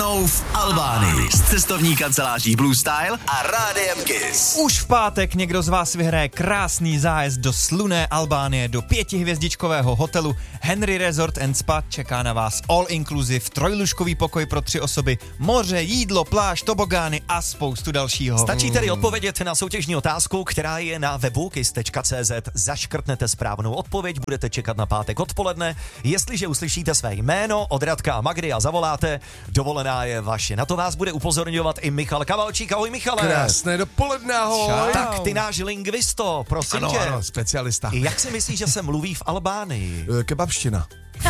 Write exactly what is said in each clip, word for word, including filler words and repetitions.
v Albánii s cestovní kanceláří Blue Style a Rádiem Kiss. Už v pátek někdo z vás vyhraje krásný zájezd do slunné Albánie, do pětihvězdičkového hotelu Henry Resort and Spa. Čeká na vás all inclusive, trojlůžkový pokoj pro tři osoby, moře, jídlo, pláž, tobogány a spoustu dalšího. Stačí tedy odpovědět na soutěžní otázku, která je na webu kiss tečka cé zet. Zaškrtnete správnou odpověď, budete čekat na pátek odpoledne. Jestliže uslyšíte své jméno od Radka a Magdy a zavoláte, dovolená je vaše. Na to vás bude upozorňovat i Michal Kavalčík. Ahoj, Michale. Krásné dopoledne, ahoj. Čau. Tak ty náš lingvisto, prosím ano, tě. Ano, specialista. Jak si myslíš, že se mluví v Albánii? Kebabština.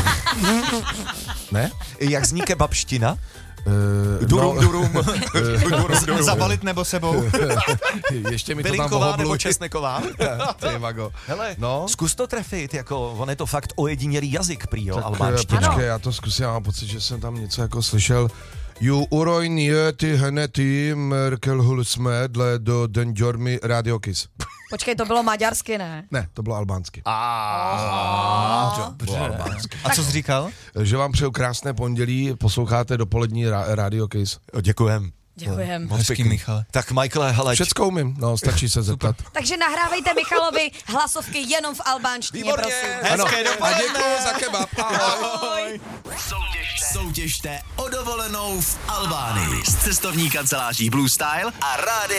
Ne? Jak zní kebabština? Uh, durum, no, durum. durum. Zabalit nebo sebou? Ještě mi to tam Bylinková nebo pohobluj. česneková? Ty mago. Hele, no. Zkus to trefit, jako on je to fakt ojedinělý jazyk prý, jo, Tak albánština. počkej, já to zkusím, já mám pocit, že jsem tam něco jako slyšel. Ju urojn je ty hnety Merkel hulsme dle do den jormi Radio Kiss. Počkej, to bylo maďarsky, ne? Ne, to bylo albánsky. Dobře. A co jsi říkal? Že vám přeju krásné pondělí, posloucháte dopolední ra- Radio Kiss. Děkujem. Děkujem. Hezký, Michale. Tak Michaele, hele. Všecko umím, no, stačí se zeptat. Takže nahrávejte Michalovi hlasovky jenom v albánštině, Výborně. prosím. Ano, Hezké a dopoledne. děkuji za kebab. Ahoj. Ahoj. Soutěžte, soutěžte o dovolenou v Albánii s cestovní kanceláří Blue Style a Rádiem